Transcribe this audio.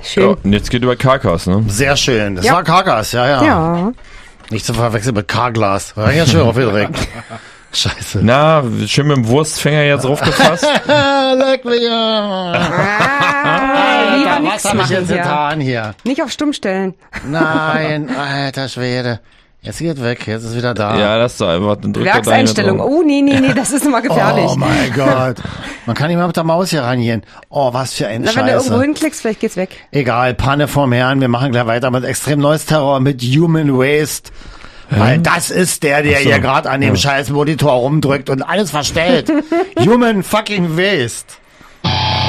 schön. Ja, und jetzt geht über Karkas, ne? Sehr schön. Das Ja. war Karkas, ja. Ja. Nicht zu verwechseln mit Karglas. War ja schön aufgedrückt. Scheiße. Na, schön mit dem Wurstfänger jetzt draufgefasst. Leck mich Lieber was nichts habe ich machen jetzt hier. getan hier? Nicht auf stumm stellen. Nein, alter Schwede. Jetzt geht weg, jetzt ist wieder da. Ja, lass doch einfach den Drücker Werkseinstellung. da drauf. Oh, nee, das ist immer gefährlich. Oh mein Gott. Man kann nicht mal mit der Maus hier rangehen. Oh, was für ein Na, wenn du irgendwo Scheiße. hinklickst, vielleicht geht's weg. Egal, Panne vom Herrn. Wir machen gleich weiter mit extrem neues Terror, mit Human Waste. Weil das ist der hier gerade an dem scheiß Monitor rumdrückt und alles verstellt. Human fucking Waste.